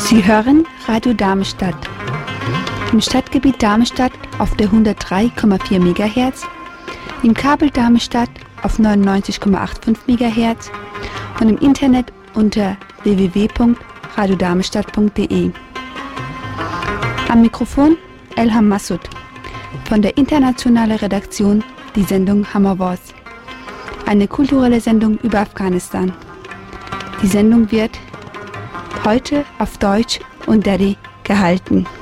Sie hören Radio Darmstadt. Im Stadtgebiet Darmstadt auf der 103,4 MHz, im Kabel Darmstadt auf 99,85 MHz und im Internet unter www.radiodarmstadt.de. Am Mikrofon Elham Massoud. Von der internationalen Redaktion die Sendung Hammerwars. Eine kulturelle Sendung über Afghanistan. Die Sendung wird heute auf Deutsch und Dari gehalten.